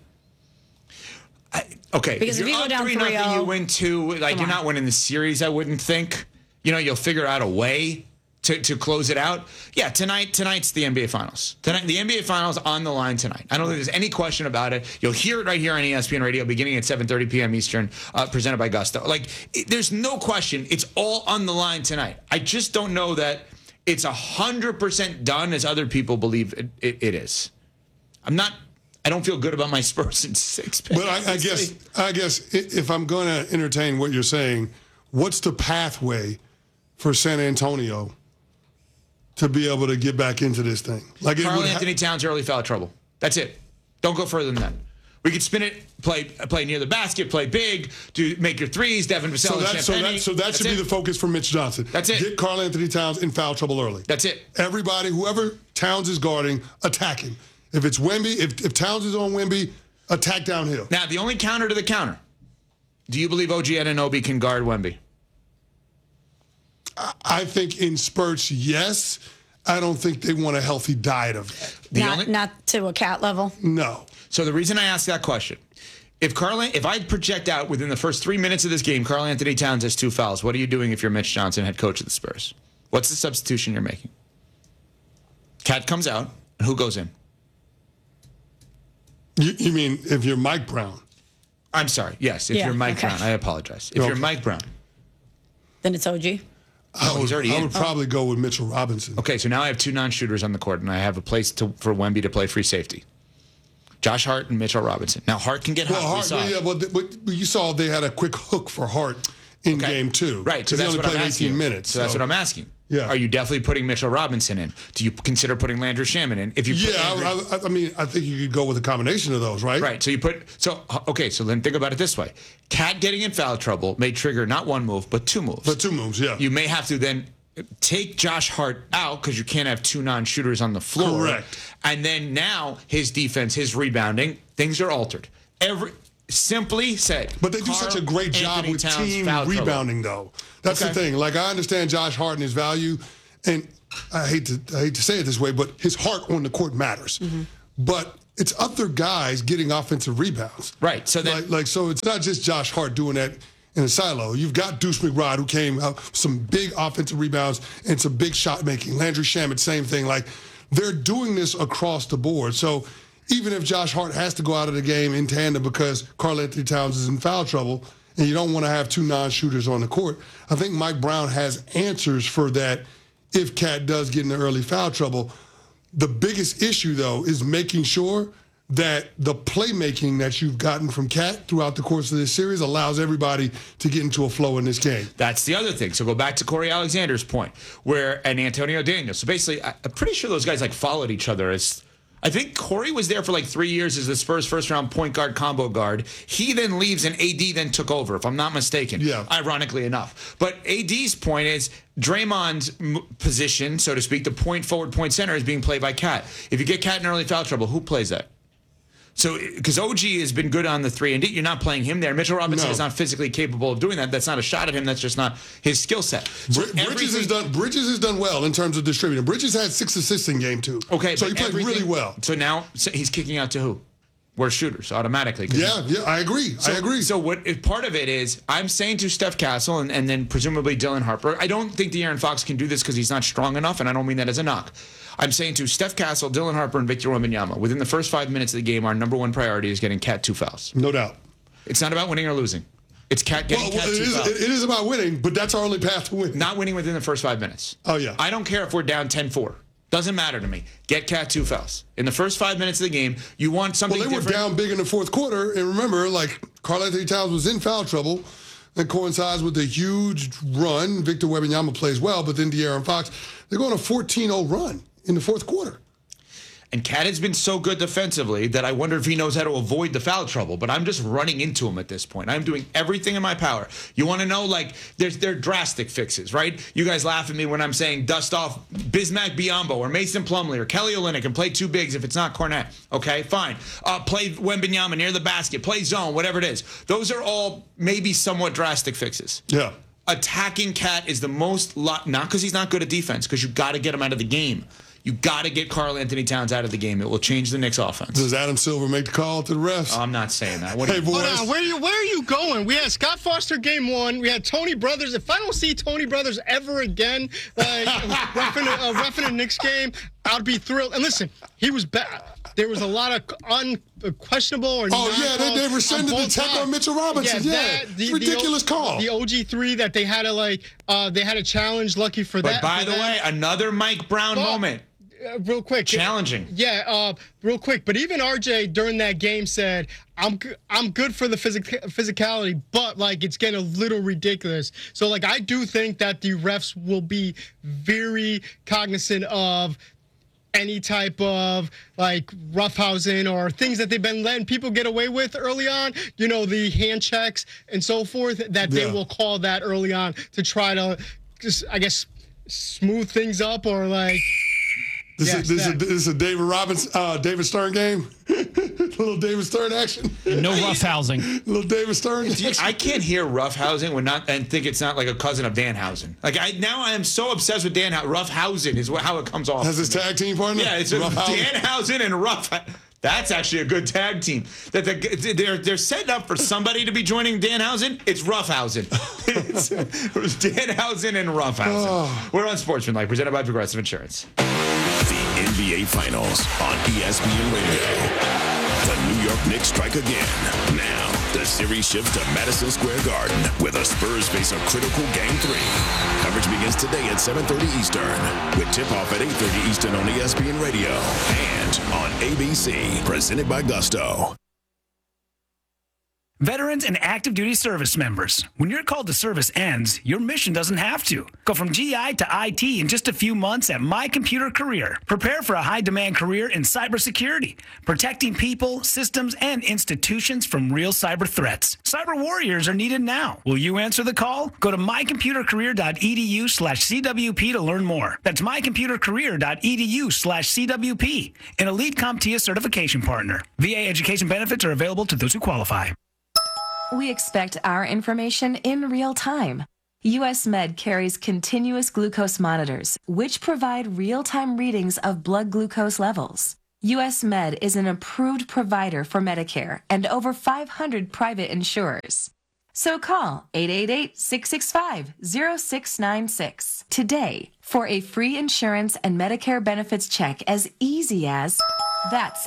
Okay. Because if you go down 3-0, you win 2. Like, you're not winning the series, I wouldn't think. You'll figure out a way to close it out. Yeah, tonight's the NBA Finals. Tonight, the NBA Finals on the line tonight. I don't think there's any question about it. You'll hear it right here on ESPN Radio beginning at 7:30 p.m. Eastern, presented by Gusto. There's no question. It's all on the line tonight. I just don't know that it's 100% done as other people believe it is. I don't feel good about my Spurs in 6. But I guess if I'm going to entertain what you're saying, what's the pathway for San Antonio to be able to get back into this thing? Karl Anthony Towns early foul trouble. That's it. Don't go further than that. We could spin it, play near the basket, play big, make your threes, Devin Vassell, So that should be the focus for Mitch Johnson. That's it. Get Karl Anthony Towns in foul trouble early. That's it. Everybody, whoever Towns is guarding, attack him. If it's Wemby, if Towns is on Wemby, attack downhill. Now, the only counter to the counter. Do you believe OG Anunoby can guard Wemby? I think in spurts, yes. I don't think they want a healthy diet of that. Not to a cat level? No. So the reason I asked that question, if I project out within the first 3 minutes of this game, Karl Anthony Towns has 2 fouls, what are you doing if you're Mitch Johnson, head coach of the Spurs? What's the substitution you're making? Cat comes out, and who goes in? You mean if you're Mike Brown? I'm sorry. Yes, if you're Mike Brown. I apologize. If you're Mike Brown. Then it's OG? I would probably go with Mitchell Robinson. Okay, so now I have 2 non-shooters on the court, and I have a place for Wemby to play free safety. Josh Hart and Mitchell Robinson. Now, Hart can get hot. But you saw they had a quick hook for Hart in game 2. Right, so that's what I'm asking. 18 minutes. So that's what I'm asking. Yeah. Are you definitely putting Mitchell Robinson in? Do you consider putting Landry Shaman in? If you I mean, I think you could go with a combination of those, right? Right. So then think about it this way. Cat getting in foul trouble may trigger not 1 move, but 2 moves. But 2 moves, yeah. You may have to then take Josh Hart out because you can't have two non-shooters on the floor. Correct. And then now his defense, his rebounding, things are altered. Simply said. But they do such a great job with team rebounding, though. That's the thing. Like, I understand Josh Hart and his value, and I hate to say it this way, but his heart on the court matters. Mm-hmm. But it's other guys getting offensive rebounds. Right. So then, so it's not just Josh Hart doing that in a silo. You've got Deuce McBride, who came out with some big offensive rebounds and some big shot making. Landry Shamet, same thing. Like, they're doing this across the board. So even if Josh Hart has to go out of the game in tandem because Karl-Anthony Towns is in foul trouble and you don't want to have two non-shooters on the court, I think Mike Brown has answers for that if Cat does get in the early foul trouble. The biggest issue, though, is making sure that the playmaking that you've gotten from Cat throughout the course of this series allows everybody to get into a flow in this game. That's the other thing. So go back to Corey Alexander's point, and Antonio Daniels. So basically, I'm pretty sure those guys followed each other. I think Corey was there for 3 years as the Spurs first-round point guard combo guard. He then leaves, and AD then took over, if I'm not mistaken. Yeah. Ironically enough. But AD's point is Draymond's position, so to speak, the point forward, point center, is being played by Cat. If you get Cat in early foul trouble, who plays that? So, because OG has been good on the 3-and-D, you're not playing him there. Mitchell Robinson is not physically capable of doing that. That's not a shot at him. That's just not his skill set. So Bridges has done well in terms of distributing. Bridges had 6 assists in game 2. Okay, so he played really well. So now he's kicking out to who? We're shooters automatically. Yeah, I agree. So what part of it is, I'm saying to Steph Castle and then presumably Dylan Harper, I don't think De'Aaron Fox can do this because he's not strong enough, and I don't mean that as a knock. I'm saying to Steph Castle, Dylan Harper, and Victor Wembanyama, within the first 5 minutes of the game, our number one priority is getting Cat 2 fouls. No doubt. It's not about winning or losing. It's Cat getting Cat 2 fouls. It is about winning, but that's our only path to win. Not winning within the first 5 minutes. Oh, yeah. I don't care if we're down 10-4. Doesn't matter to me. Get Cat 2 fouls. In the first 5 minutes of the game, you want something different. Well, they were down big in the fourth quarter, and remember, Karl-Anthony Towns was in foul trouble. That coincides with a huge run. Victor Wembanyama plays well, but then De'Aaron Fox, they're going a 14-0 run in the fourth quarter. And Cat has been so good defensively that I wonder if he knows how to avoid the foul trouble. But I'm just running into him at this point. I'm doing everything in my power. You want to know, they're drastic fixes, right? You guys laugh at me when I'm saying dust off Bismack Biyombo or Mason Plumlee or Kelly Olynyk and play two bigs if it's not Cornette. Okay, fine. Play Wembanyama near the basket. Play zone, whatever it is. Those are all maybe somewhat drastic fixes. Yeah. Attacking Cat is the most, not because he's not good at defense, because you got to get him out of the game. You got to get Karl-Anthony Towns out of the game. It will change the Knicks' offense. Does Adam Silver make the call to the refs? I'm not saying that. Hey, boys. Hold on. Where are you going? We had Scott Foster game 1. We had Tony Brothers. If I don't see Tony Brothers ever again, reffing a Knicks game, I'd be thrilled. And listen, he was bad. There was a lot of unquestionable or they rescinded the tackle on Mitchell Robinson. The ridiculous call. The OG3 that they had to challenge. Lucky for that. But by the way, another Mike Brown moment. Real quick. Challenging. Yeah, real quick. But even RJ during that game said, I'm good for the physicality, but it's getting a little ridiculous. So I do think that the refs will be very cognizant of any type of roughhousing or things that they've been letting people get away with early on, the hand checks and so forth, that they will call that early on to try to just, I guess, smooth things up or This is a David Stern game. Little David Stern action. No roughhousing. Little David Stern. I can't hear roughhousing and think it's not like a cousin of Danhausen. I am so obsessed with Danhausen. Roughhousing is how it comes off. Has his tag team partner? Yeah, it's Danhausen and Rough. That's actually a good tag team. That they're setting up for somebody to be joining Danhausen. It's Roughhausen. It's Danhausen and Roughhausen. Oh. We're on Sportsmanlike, presented by Progressive Insurance. The NBA Finals on ESPN Radio. The New York Knicks strike again. Now, the series shifts to Madison Square Garden, where the Spurs face a critical Game 3. Coverage begins today at 7:30 Eastern, with tip-off at 8:30 Eastern on ESPN Radio and on ABC, presented by Gusto. Veterans and active duty service members, when your call to service ends, your mission doesn't have to. Go from GI to IT in just a few months at My Computer Career. Prepare for a high-demand career in cybersecurity, protecting people, systems, and institutions from real cyber threats. Cyber warriors are needed now. Will you answer the call? Go to mycomputercareer.edu/CWP to learn more. That's mycomputercareer.edu/CWP, an elite CompTIA certification partner. VA education benefits are available to those who qualify. We expect our information in real time. US Med carries continuous glucose monitors, which provide real-time readings of blood glucose levels. US Med is an approved provider for Medicare and over 500 private insurers. So call 888-665-0696 today for a free insurance and Medicare benefits check as easy as... That's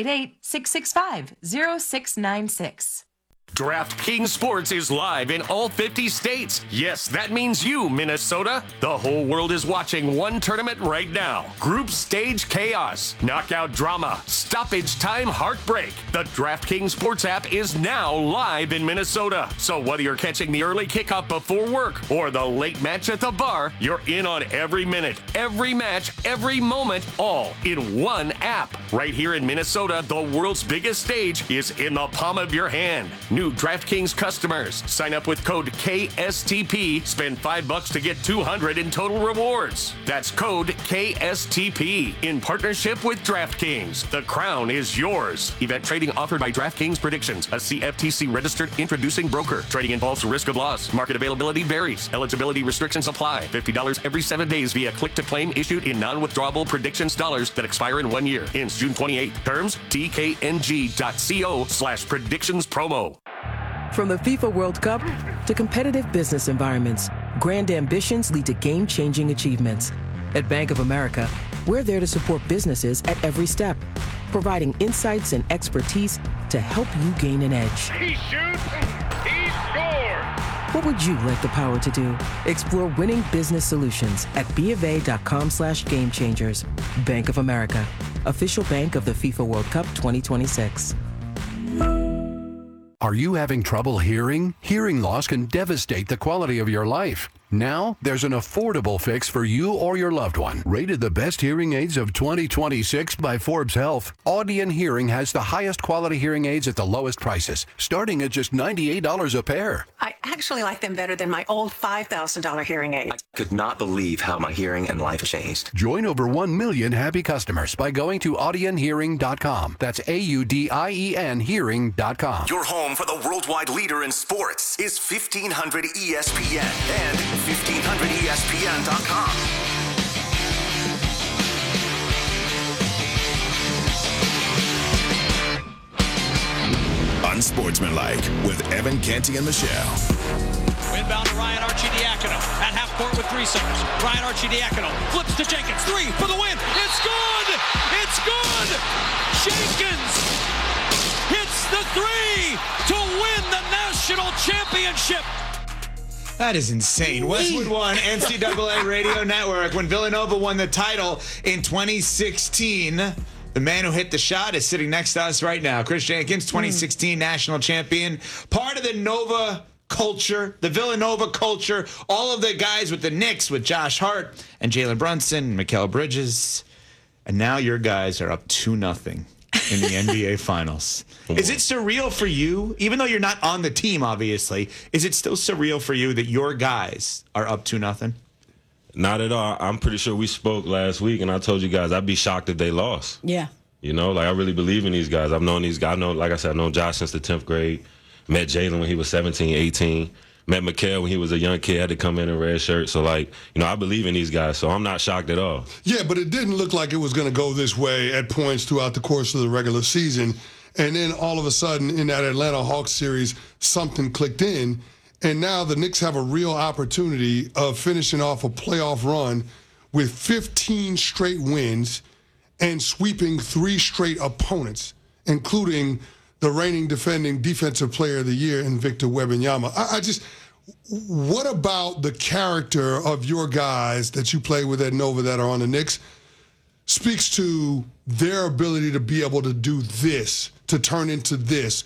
888-665-0696. DraftKings Sports is live in all 50 states. Yes, that means you, Minnesota. The whole world is watching one tournament right now. Group stage chaos, knockout drama, stoppage time heartbreak. The DraftKings Sports app is now live in Minnesota. So whether you're catching the early kickoff before work or the late match at the bar, you're in on every minute, every match, every moment, all in one app. Right here in Minnesota, the world's biggest stage is in the palm of your hand. New DraftKings customers. Sign up with code KSTP. Spend $5 to get $200 in total rewards. That's code KSTP in partnership with DraftKings. The crown is yours. Event trading offered by DraftKings Predictions, a CFTC registered introducing broker. Trading involves risk of loss. Market availability varies. Eligibility restrictions apply. $50 every 7 days via click to claim issued in non-withdrawable predictions dollars that expire in 1 year. Ends June 28. Terms tkng.co/predictions promo. From the FIFA World Cup to competitive business environments, grand ambitions lead to game-changing achievements. At Bank of America, we're there to support businesses at every step, providing insights and expertise to help you gain an edge. He shoots, he scores! What would you like the power to do? Explore winning business solutions at BofA.com/gamechangers. Bank of America, official bank of the FIFA World Cup 2026. Are you having trouble hearing? Hearing loss can devastate the quality of your life. Now, there's an affordable fix for you or your loved one. Rated the best hearing aids of 2026 by Forbes Health, Audion Hearing has the highest quality hearing aids at the lowest prices, starting at just $98 a pair. I actually like them better than my old $5,000 hearing aid. I could not believe how my hearing and life changed. Join over 1 million happy customers by going to audionhearing.com. That's AUDIEN hearing.com. Your home for the worldwide leader in sports is 1500 ESPN and 1500ESPN.com. Unsportsmanlike with Evan Canty and Michelle. Inbound to Ryan Arcidiacono at half court with 3 seconds. Ryan Arcidiacono flips to Jenkins. 3 for the win. It's good! It's good! Jenkins hits the 3 to win the national championship. That is insane. Westwood One, NCAA Radio Network. When Villanova won the title in 2016, the man who hit the shot is sitting next to us right now. Chris Jenkins, 2016 national champion. Part of the Nova culture, the Villanova culture. All of the guys with the Knicks, with Josh Hart and Jalen Brunson, Mikal Bridges. And now your guys are up 2-0 in the NBA Finals. Is it surreal for you, even though you're not on the team, obviously, is it still surreal for you that your guys are up 2-0? Not at all. I'm pretty sure we spoke last week, and I told you guys I'd be shocked if they lost. Yeah. You know, like, I really believe in these guys. I've known these guys. I know, like I said, I've known Josh since the 10th grade. Met Jalen when he was 17, 18. Met Mikal when he was a young kid, had to come in red shirt. So, like, you know, I believe in these guys, so I'm not shocked at all. Yeah, but it didn't look like it was going to go this way at points throughout the course of the regular season. And then all of a sudden in that Atlanta Hawks series, something clicked in. And now the Knicks have a real opportunity of finishing off a playoff run with 15 straight wins and sweeping 3 straight opponents, including the reigning defending defensive player of the year in Victor Wembanyama. What about the character of your guys that you play with at Nova that are on the Knicks speaks to their ability to be able to do this, to turn into this,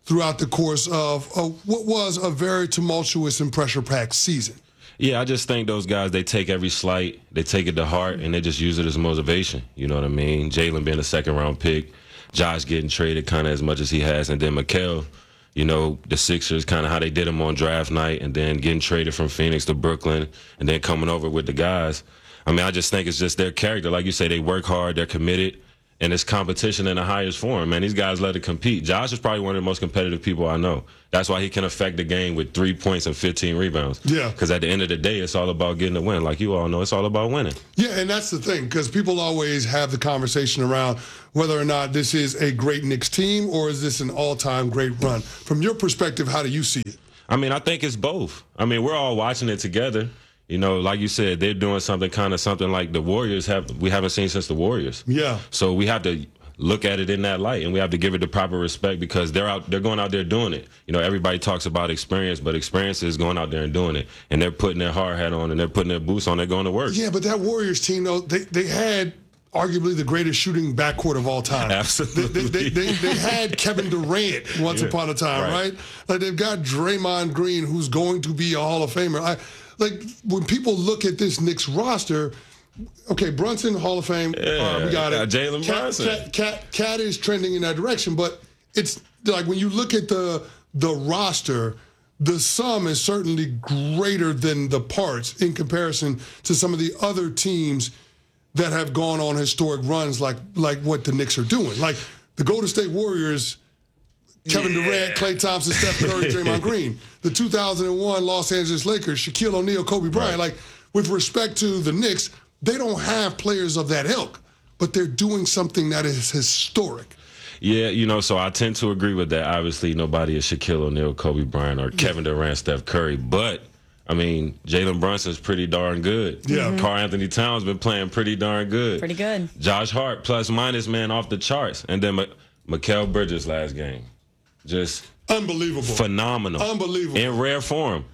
throughout the course of what was a very tumultuous and pressure-packed season. Yeah, I just think those guys, they take every slight, they take it to heart, and they just use it as motivation. You know what I mean? Jalen being a second-round pick, Josh getting traded kind of as much as he has, and then Mikal, you know, the Sixers, kind of how they did him on draft night, and then getting traded from Phoenix to Brooklyn, and then coming over with the guys. I mean, I just think it's just their character. Like you say, they work hard, they're committed, and it's competition in the highest form, man. These guys love to compete. Josh is probably one of the most competitive people I know. That's why he can affect the game with 3 points and 15 rebounds. Yeah. Because at the end of the day, it's all about getting a win. Like you all know, it's all about winning. Yeah, and that's the thing, because people always have the conversation around whether or not this is a great Knicks team or is this an all-time great run. From your perspective, how do you see it? I mean, I think it's both. I mean, we're all watching it together. You know, like you said, they're doing something like the Warriors we haven't seen since the Warriors. Yeah. So we have to look at it in that light, and we have to give it the proper respect because they're going out there doing it. You know, everybody talks about experience, but experience is going out there and doing it, and they're putting their hard hat on and they're putting their boots on. They're going to work. Yeah, but that Warriors team, though, they had arguably the greatest shooting backcourt of all time. Absolutely. They had Kevin Durant once upon a time, right? Like they've got Draymond Green, who's going to be a Hall of Famer. Like when people look at this Knicks roster, okay, Brunson, Hall of Fame. Yeah, we got it. Jalen Brunson. Cat is trending in that direction, but it's like when you look at the roster, the sum is certainly greater than the parts in comparison to some of the other teams that have gone on historic runs like what the Knicks are doing. Like the Golden State Warriors, Kevin Durant, Klay Thompson, Steph Curry, Draymond Green. The 2001 Los Angeles Lakers, Shaquille O'Neal, Kobe Bryant. Like, with respect to the Knicks, they don't have players of that ilk, but they're doing something that is historic. Yeah, you know, so I tend to agree with that. Obviously, nobody is Shaquille O'Neal, Kobe Bryant, or Kevin Durant, Steph Curry. But, I mean, Jalen Brunson's pretty darn good. Yeah. Karl Anthony Towns been playing pretty darn good. Pretty good. Josh Hart, plus minus, man, off the charts. And then Mikal Bridges last game. Just unbelievable. Phenomenal. Unbelievable. In rare form.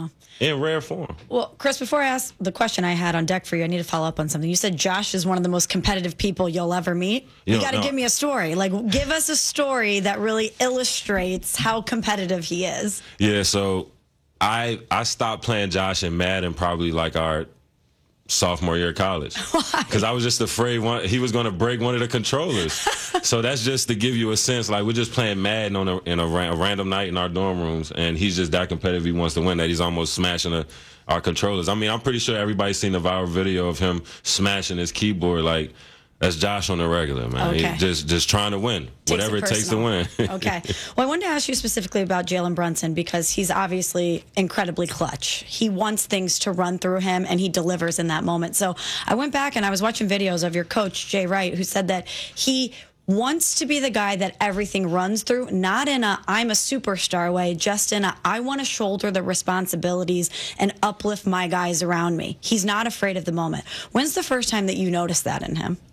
In rare form. Well, Chris, before I ask the question I had on deck for you, I need to follow up on something. You said Josh is one of the most competitive people you'll ever meet. You got to give me a story. Like, give us a story that really illustrates how competitive he is. Yeah, so I stopped playing Josh in Madden probably like our sophomore year of college. Because I was just afraid he was going to break one of the controllers. So that's just to give you a sense. Like, we're just playing Madden in a random night in our dorm rooms, and he's just that competitive. He wants to win that he's almost smashing our controllers. I mean, I'm pretty sure everybody's seen the viral video of him smashing his keyboard. Like, that's Josh on the regular, man. Okay. He's just trying to win, whatever it takes to win. Okay. Well, I wanted to ask you specifically about Jalen Brunson because he's obviously incredibly clutch. He wants things to run through him, and he delivers in that moment. So I went back and I was watching videos of your coach, Jay Wright, who said that he wants to be the guy that everything runs through, not in a I'm a superstar way, just in a I want to shoulder the responsibilities and uplift my guys around me. He's not afraid of the moment. When's the first time that you noticed that in him?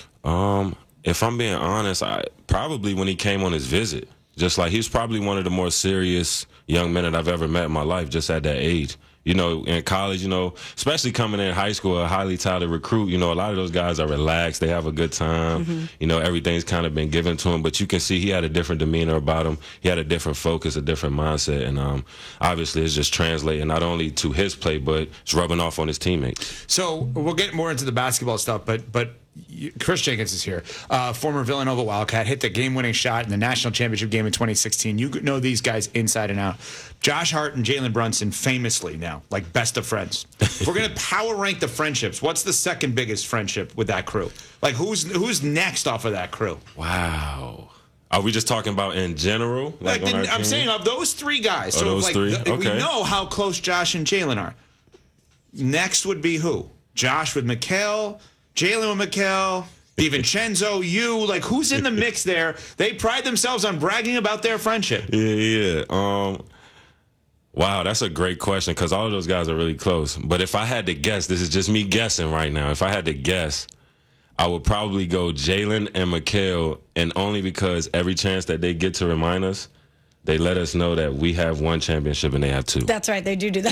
If I'm being honest, probably when he came on his visit. Just like, he was probably one of the more serious young men that I've ever met in my life, just at that age. You know, in college, you know, especially coming in high school, a highly talented recruit, you know, a lot of those guys are relaxed. They have a good time. You know, everything's kind of been given to him. But you can see he had a different demeanor about him. He had a different focus, a different mindset. And obviously it's just translating not only to his play, but it's rubbing off on his teammates. So we'll get more into the basketball stuff, but Chris Jenkins is here, former Villanova Wildcat, hit the game-winning shot in the national championship game in 2016. You know these guys inside and out. Josh Hart and Jalen Brunson famously now, like best of friends. If we're going to power rank the friendships, what's the second biggest friendship with that crew? Like, who's next off of that crew? Wow. Are we just talking about in general? Like I'm saying of those three guys. So those three? Okay. We know how close Josh and Jalen are. Next would be who? Josh with Mikal, Jalen with Mikal, DiVincenzo, you. Like, who's in the mix there? They pride themselves on bragging about their friendship. Yeah. Wow, that's a great question because all of those guys are really close. But if I had to guess, this is just me guessing right now. If I had to guess, I would probably go Jalen and Mikal, and only because every chance that they get to remind us they let us know that we have one championship and they have two. That's right. They do that.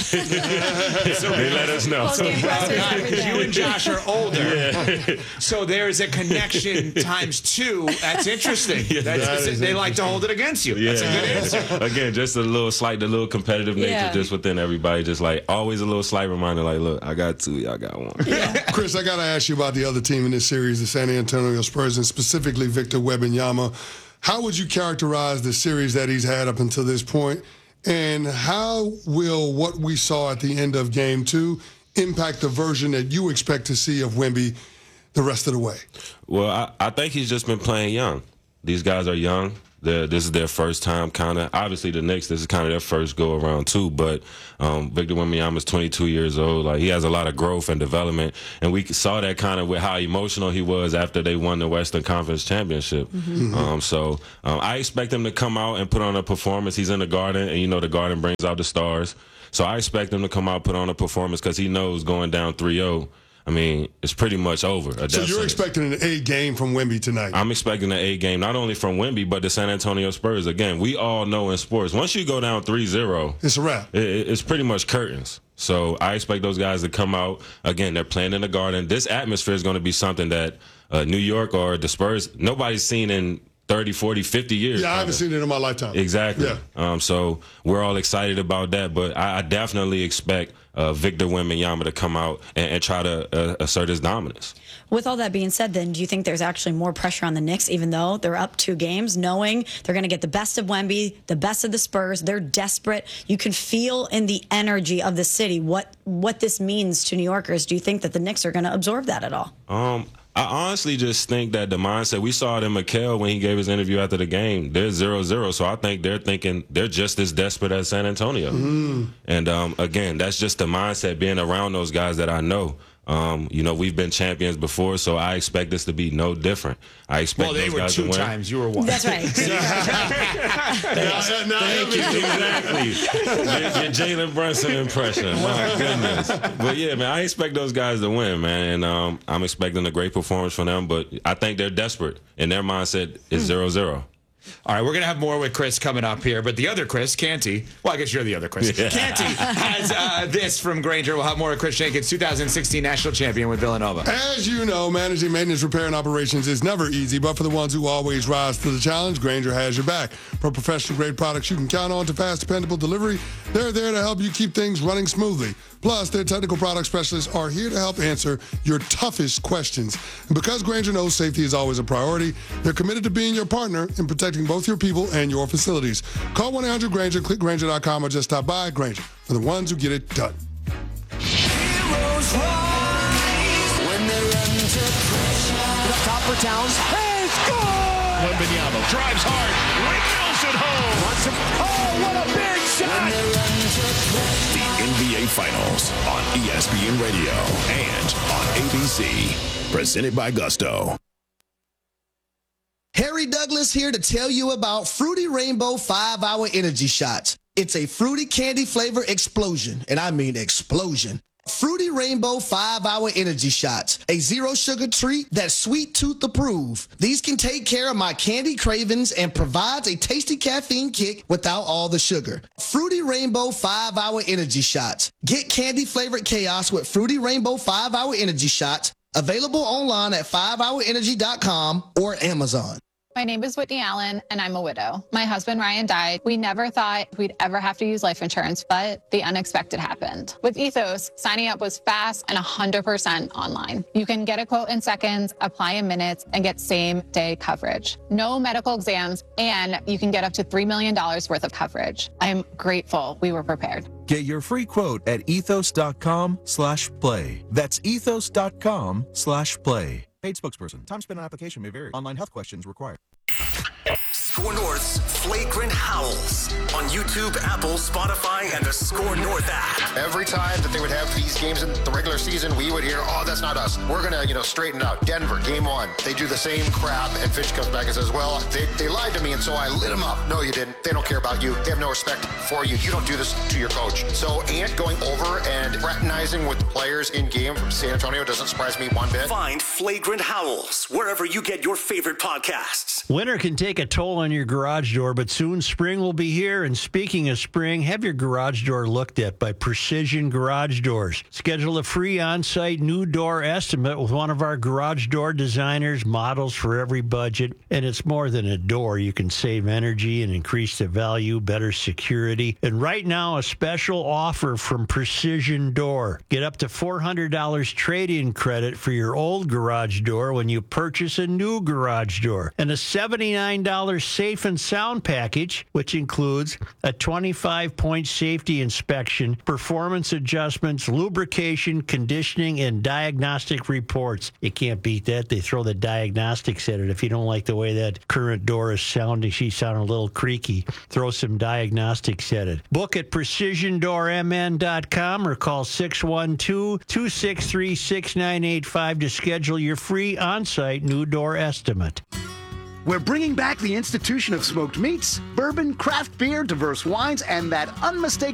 So they let us know. Because you and Josh are older. So there's a connection times two. That's interesting. They like to hold it against you. That's a good answer. Again, just the little competitive nature just within everybody. Just like always a little slight reminder, like, look, I got two, y'all got one. Chris, I got to ask you about the other team in this series, the San Antonio Spurs, and specifically Victor Wembanyama. How would you characterize the series that he's had up until this point? And how will what we saw at the end of Game 2 impact the version that you expect to see of Wemby the rest of the way? Well, I think he's just been playing young. These guys are young. This is their first time, kind of. Obviously, the Knicks, this is kind of their first go around too. But Victor Wembanyama is 22 years old. Like, he has a lot of growth and development, and we saw that kind of with how emotional he was after they won the Western Conference Championship. So I expect him to come out and put on a performance. He's in the Garden, and the Garden brings out the stars. So I expect him to come out, put on a performance, because he knows going down 3-0. I mean, it's pretty much over. So you're expecting an A game from Wemby tonight? I'm expecting an A game, not only from Wemby, but the San Antonio Spurs. Again, we all know in sports, once you go down 3-0, it's a wrap. It's pretty much curtains. So I expect those guys to come out. Again, they're playing in the Garden. This atmosphere is going to be something that New York or the Spurs, nobody's seen in 30, 40, 50 years. Yeah, I haven't seen it in my lifetime. Exactly. Yeah. So we're all excited about that, but I definitely expect Victor Wembanyama to come out and try to assert his dominance. With all that being said, then, do you think there's actually more pressure on the Knicks, even though they're up 2 games, knowing they're going to get the best of Wemby, the best of the Spurs? They're desperate. You can feel in the energy of the city what this means to New Yorkers. Do you think that the Knicks are going to absorb that at all? I honestly just think that the mindset, we saw it in Mikal when he gave his interview after the game. They're 0-0, so I think they're thinking they're just as desperate as San Antonio. And again, that's just the mindset, being around those guys that I know. We've been champions before, so I expect this to be no different. I expect they those were guys 2 to win. times. You were 1. That's right. Thank you. Exactly. Your Jalen Brunson impression. My goodness. But yeah, man, I expect those guys to win, man. And I'm expecting a great performance from them. But I think they're desperate, and their mindset is 0-0. All right, we're going to have more with Chris coming up here, but the other Chris, Canty, well, I guess you're the other Chris. Yeah. Canty has this from Granger. We'll have more with Chris Jenkins, 2016 national champion with Villanova. As you know, managing maintenance, repair, and operations is never easy, but for the ones who always rise to the challenge, Granger has your back. From professional-grade products you can count on to fast, dependable delivery, they're there to help you keep things running smoothly. Plus, their technical product specialists are here to help answer your toughest questions. And because Granger knows safety is always a priority, they're committed to being your partner in protecting both your people and your facilities. Call 1-800-GRANGER, click Granger.com, or just stop by. Granger, for the ones who get it done. Heroes rise when they run to pressure. The top for Towns. Hey, score! Wembanyama drives hard, windmills it home. Oh, what a big shot! The NBA Finals on ESPN Radio and on ABC. Presented by Gusto. Harry Douglas here to tell you about Fruity Rainbow 5-Hour Energy Shots. It's a fruity candy flavor explosion, and I mean explosion. Fruity Rainbow 5-Hour Energy Shots, a zero-sugar treat that's sweet tooth approved. These can take care of my candy cravings and provides a tasty caffeine kick without all the sugar. Fruity Rainbow 5-Hour Energy Shots. Get candy-flavored chaos with Fruity Rainbow 5-Hour Energy Shots, available online at 5hourenergy.com or Amazon. My name is Whitney Allen, and I'm a widow. My husband, Ryan, died. We never thought we'd ever have to use life insurance, but the unexpected happened. With Ethos, signing up was fast and 100% online. You can get a quote in seconds, apply in minutes, and get same-day coverage. No medical exams, and you can get up to $3 million worth of coverage. I am grateful we were prepared. Get your free quote at ethos.com/play. That's ethos.com/play. Paid spokesperson. Time spent on application may vary. Online health questions required. Score North's Flagrant Howls on YouTube, Apple, Spotify, and the Score North app. Every time that they would have these games in the regular season, we would hear, oh, that's not us. We're going to, straighten it out. Denver, game 1. They do the same crap, and Finch comes back and says, well, they lied to me, and so I lit them up. No, you didn't. They don't care about you. They have no respect for you. You don't do this to your coach. So Ant going over and fraternizing with the players in game from San Antonio doesn't surprise me one bit. Find Flagrant Howls wherever you get your favorite podcasts. Winter can take a toll on your garage door, but soon spring will be here. And speaking of spring, have your garage door looked at by Precision Garage Doors. Schedule a free on-site new door estimate with one of our garage door designers, models for every budget. And it's more than a door. You can save energy and increase the value, better security. And right now, a special offer from Precision Door. Get up to $400 trade-in credit for your old garage door when you purchase a new garage door. And a $79 safe and sound package, which includes a 25-point safety inspection, performance adjustments, lubrication, conditioning, and diagnostic reports. You can't beat that. They throw the diagnostics at it. If you don't like the way that current door is sounding, she's sounding a little creaky, throw some diagnostics at it. Book at precisiondoormn.com or call 612-263-6985 to schedule your free on-site new door estimate. We're bringing back the institution of smoked meats, bourbon, craft beer, diverse wines, and that unmistakable